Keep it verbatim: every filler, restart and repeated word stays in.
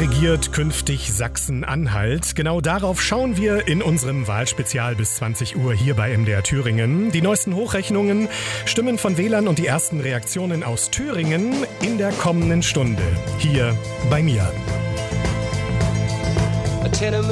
regiert künftig Sachsen-Anhalt? Genau darauf schauen wir in unserem Wahlspezial bis zwanzig Uhr hier bei M D R Thüringen. Die neuesten Hochrechnungen, Stimmen von Wählern und die ersten Reaktionen aus Thüringen in der kommenden Stunde. Hier bei mir.